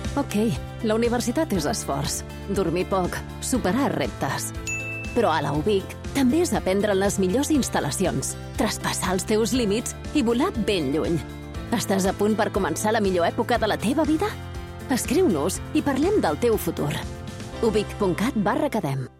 Ok, la universitat és esforç, dormir poc, superar reptes. Però a la UBIC també és aprendre en les millors instal·lacions, traspassar els teus límits i volar ben lluny. Estàs a punt per començar la millor època de la teva vida? Escriu-nos i parlem del teu futur. ubic.cat/academ